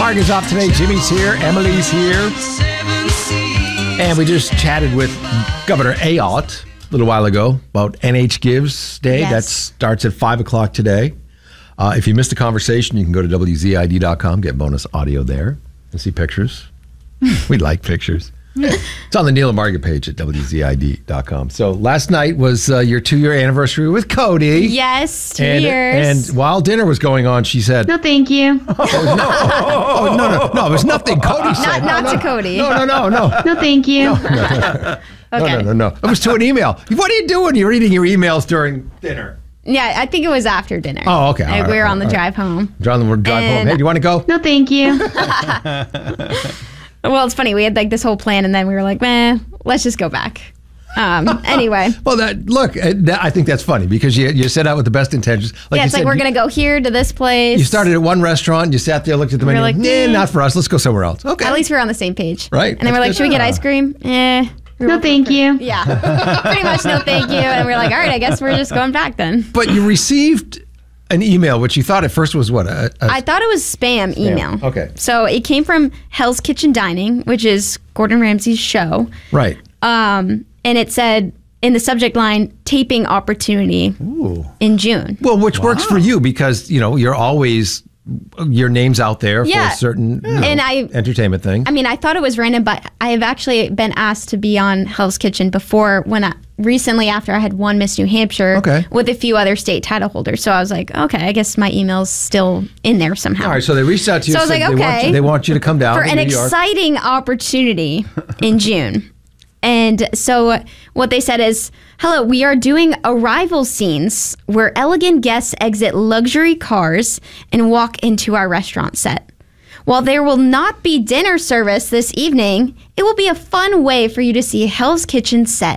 Mark is off today. Jimmy's here. Emily's here. And we just chatted with Governor Ayotte a little while ago about NH Gives Day. Yes. That starts at 5 o'clock today. If you missed the conversation, you can go to WZID.com, get bonus audio there, and see pictures. We like pictures. It's on the Neil and Margaret page at WZID.com. So last night was your 2-year anniversary with Cody. Yes, 2 years. And while dinner was going on, she said... No, thank you. No, it was nothing Cody said. Not to Cody. No. No, thank you. Okay. No. It was to an email. What are you doing? You're reading your emails during dinner. Yeah, I think it was after dinner. Oh, okay. Like, we were on the drive home. Drive home. Hey, do you want to go? No, thank you. Well, it's funny. We had like this whole plan, and then we were like, let's just go back. Anyway. Well, I think that's funny because you set out with the best intentions. It's like we're going to go here to this place. You started at one restaurant, you sat there, looked at the menu, like, not for us, let's go somewhere else. Okay. At least we were on the same page. Right. And then we're like, should we get ice cream? No, thank you. Yeah. Pretty much no thank you. And we're like, all right, I guess we're just going back then. But you received an email, which you thought at first was what? I thought it was spam email. Okay. So it came from Hell's Kitchen Dining, which is Gordon Ramsay's show. Right. And it said in the subject line, taping opportunity in June. Well, which works for you because, you're always, your name's out there for a certain entertainment thing. I mean, I thought it was random, but I have actually been asked to be on Hell's Kitchen before recently after I had won Miss New Hampshire with a few other state title holders. So I was like, okay, I guess my email's still in there somehow. All right, so they reached out to you. So I was like, okay. They want you to come down for an exciting opportunity in June. And so what they said is, hello, we are doing arrival scenes where elegant guests exit luxury cars and walk into our restaurant set. While there will not be dinner service this evening, it will be a fun way for you to see Hell's Kitchen set.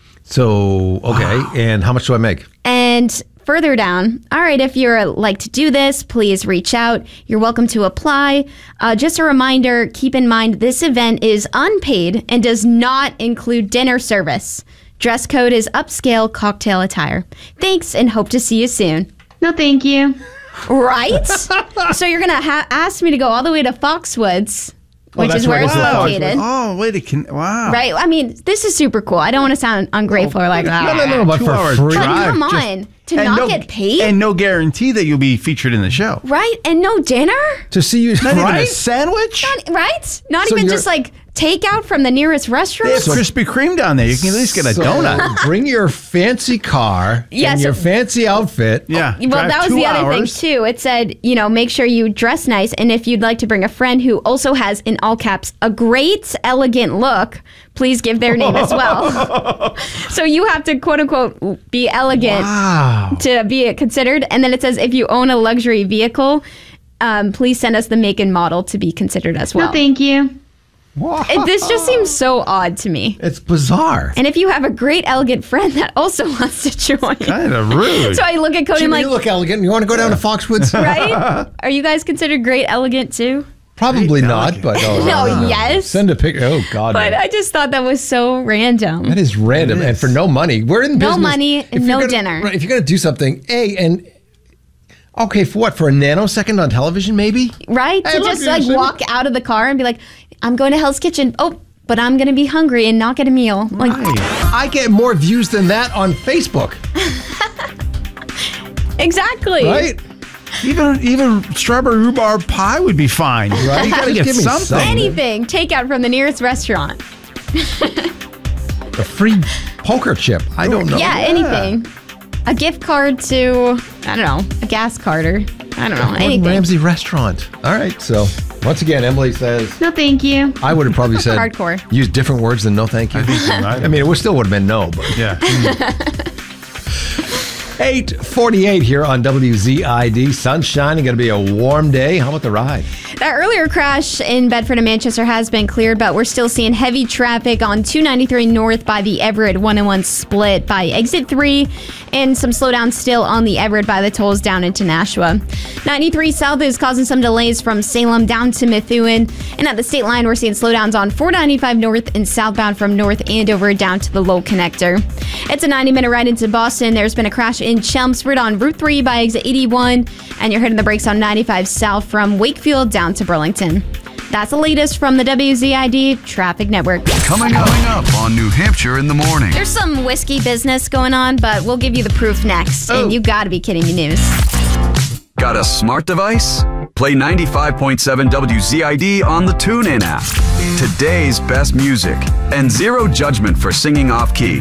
So, okay, and how much do I make? And further down, all right, if you're like to do this, please reach out. You're welcome to apply. Just a reminder, keep in mind this event is unpaid and does not include dinner service. Dress code is upscale cocktail attire. Thanks and hope to see you soon. No, thank you. Right? So you're going to ask me to go all the way to Foxwoods, which is where it's located. Oh, wow. Right? I mean, this is super cool. I don't want to sound ungrateful or like, No, but for free. But come on, to not get paid? And no guarantee that you'll be featured in the show. Right? And no dinner? To see you, Not even a sandwich? Right? Not So even you're- just like takeout from the nearest restaurant? They have Krispy Kreme down there. You can at least get a donut. Bring your fancy car and your fancy outfit. Yeah. Well, drive that was 2 the other thing, hours. too. It said, make sure you dress nice. And if you'd like to bring a friend who also has, in all caps, a great, elegant look, please give their name as well. So you have to, quote unquote, be elegant to be considered. And then it says, if you own a luxury vehicle, please send us the make and model to be considered as well. No, thank you. This just seems so odd to me. It's bizarre. And if you have a great, elegant friend that also wants to join. Kind of rude. So I look at Cody, Jimmy, I'm like, you look elegant. You want to go down to Foxwoods? right? Are you guys considered great, elegant too? Probably not, but No, yes. Send a picture. Oh, God. But no. I just thought that was so random. That is random. And for no money. We're in business. No money and no dinner. Right, if you're going to do something, okay, for what? For a nanosecond on television, maybe? Right? Hey, To look, just you see walk out of the car and be like, I'm going to Hell's Kitchen. Oh, but I'm going to be hungry and not get a meal. Like, I get more views than that on Facebook. Exactly. Right? Even strawberry rhubarb pie would be fine. Right? You gotta Just get give me something. Anything. Takeout from the nearest restaurant. A free poker chip. I don't know. Yeah, anything. A gift card to, I don't know, a gas card or, I don't know, Gordon anything. Ramsay restaurant. All right. So, once again, Emily says, No, thank you. I would have probably said, Hardcore. use different words than no thank you. I mean, it still would have been no, but. Yeah. 8:48 here on WZID. Sun shining, going to be a warm day. How about the ride? That earlier crash in Bedford and Manchester has been cleared, but we're still seeing heavy traffic on 293 north by the Everett 101 split by exit 3, and some slowdown still on the Everett by the tolls down into Nashua. 93 south is causing some delays from Salem down to Methuen, and at the state line, we're seeing slowdowns on 495 north and southbound from North Andover down to the Low Connector. It's a 90-minute ride into Boston. There's been a crash in Chelmsford on Route 3 by exit 81, and you're hitting the brakes on 95 south from Wakefield down to Burlington. That's the latest from the WZID Traffic Network. Coming up on New Hampshire in the morning. There's some whiskey business going on, but we'll give you the proof next. And you gotta be kidding me news. Got a smart device? Play 95.7 WZID on the TuneIn app. Today's best music and zero judgment for singing off-key.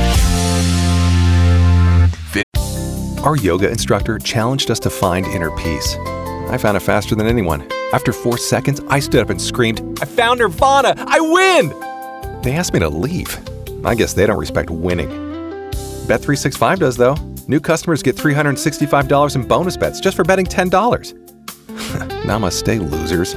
Our yoga instructor challenged us to find inner peace. I found it faster than anyone. After 4 seconds, I stood up and screamed, "I found Nirvana! I win!" They asked me to leave. I guess they don't respect winning. Bet365 does, though. New customers get $365 in bonus bets just for betting $10. Namaste, losers.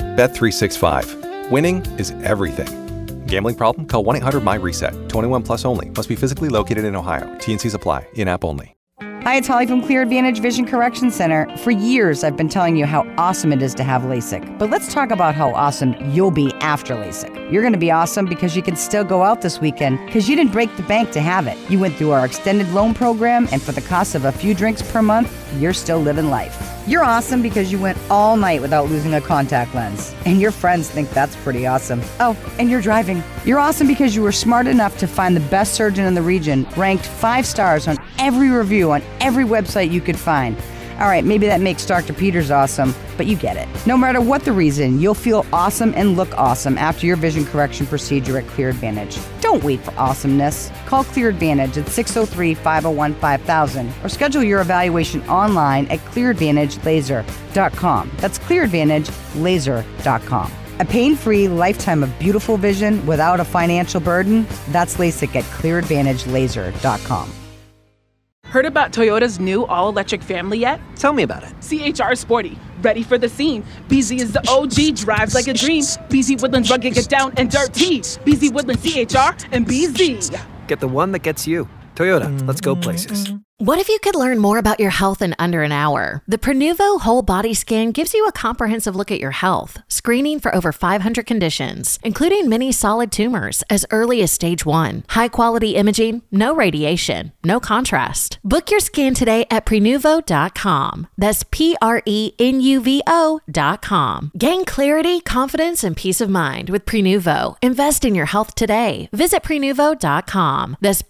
Bet365. Winning is everything. Gambling problem? Call 1-800-MY-RESET. 21 plus only. Must be physically located in Ohio. T&Cs apply. In-app only. Hi, it's Holly from Clear Advantage Vision Correction Center. For years, I've been telling you how awesome it is to have LASIK. But let's talk about how awesome you'll be after LASIK. You're going to be awesome because you can still go out this weekend because you didn't break the bank to have it. You went through our extended loan program, and for the cost of a few drinks per month, you're still living life. You're awesome because you went all night without losing a contact lens. And your friends think that's pretty awesome. Oh, and you're driving. You're awesome because you were smart enough to find the best surgeon in the region, ranked 5 stars on every review on every website you could find. All right, maybe that makes Dr. Peters awesome, but you get it. No matter what the reason, you'll feel awesome and look awesome after your vision correction procedure at Clear Advantage. Don't wait for awesomeness. Call Clear Advantage at 603-501-5000 or schedule your evaluation online at clearadvantagelaser.com. That's clearadvantagelaser.com. A pain-free lifetime of beautiful vision without a financial burden? That's LASIK at clearadvantagelaser.com. Heard about Toyota's new all-electric family yet? Tell me about it. CHR Sporty. Ready for the scene. BZ is the OG, drives like a dream. BZ Woodlands rugged, get down and dirty. BZ Woodlands CHR and BZ. Get the one that gets you. Toyota, let's go places. What if you could learn more about your health in under an hour? The Prenuvo Whole Body Scan gives you a comprehensive look at your health, screening for over 500 conditions, including many solid tumors as early as stage 1. High-quality imaging, no radiation, no contrast. Book your scan today at Prenuvo.com. That's Prenuvo.com. Gain clarity, confidence, and peace of mind with Prenuvo. Invest in your health today. Visit Prenuvo.com. That's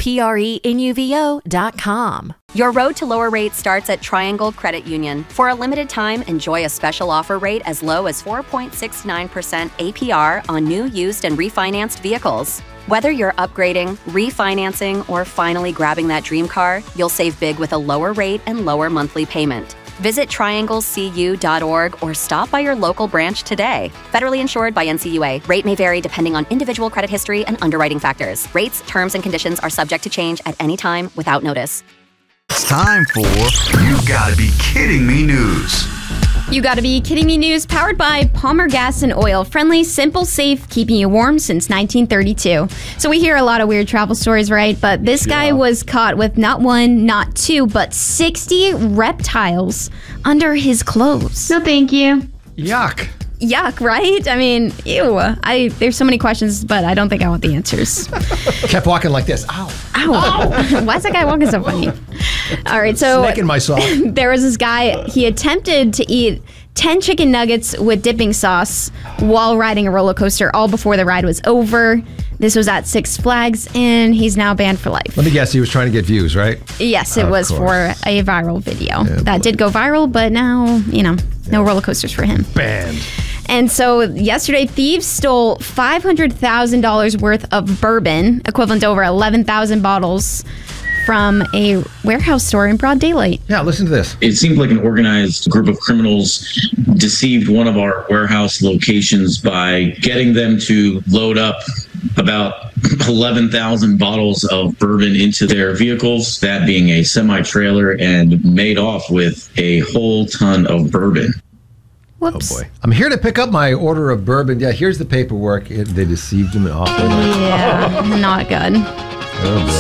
Prenuvo.com. Your road to lower rates starts at Triangle Credit Union. For a limited time, enjoy a special offer rate as low as 4.69% APR on new, used, and refinanced vehicles. Whether you're upgrading, refinancing, or finally grabbing that dream car, you'll save big with a lower rate and lower monthly payment. Visit trianglecu.org or stop by your local branch today. Federally insured by NCUA. Rate may vary depending on individual credit history and underwriting factors. Rates, terms, and conditions are subject to change at any time without notice. It's time for You Gotta Be Kidding Me News. You Gotta Be Kidding Me News, powered by Palmer Gas and Oil. Friendly, simple, safe, keeping you warm since 1932. So we hear a lot of weird travel stories, right? But this guy was caught with not 1, not 2, but 60 reptiles under his clothes. No, thank you. Yuck. Yuck, right? I mean, ew. There's so many questions, but I don't think I want the answers. Kept walking like this. Ow. Ow. Why is that guy walking so funny? All right, so Snake in my sock. There was this guy, he attempted to eat 10 chicken nuggets with dipping sauce while riding a roller coaster, all before the ride was over. This was at Six Flags, and he's now banned for life. Let me guess, he was trying to get views, right? Yes, it was for a viral video. That did go viral, but now, no roller coasters for him. Banned. And so yesterday, thieves stole $500,000 worth of bourbon, equivalent to over 11,000 bottles, from a warehouse store in broad daylight. Yeah, listen to this. It seemed like an organized group of criminals deceived one of our warehouse locations by getting them to load up about 11,000 bottles of bourbon into their vehicles, that being a semi-trailer, and made off with a whole ton of bourbon. Whoops. Oh boy. I'm here to pick up my order of bourbon. Yeah, here's the paperwork. They deceived him. Yeah, not good. Oh boy.